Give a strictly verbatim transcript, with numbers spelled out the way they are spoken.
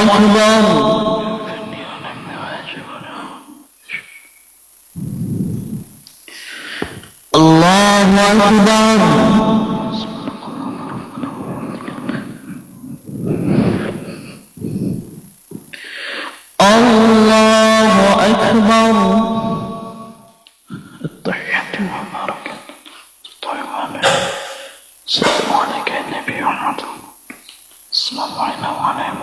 أكبر الله أكبر الله أكبر التحيات المباركة السلام عليك يا نبي محمد السلام علينا وعلى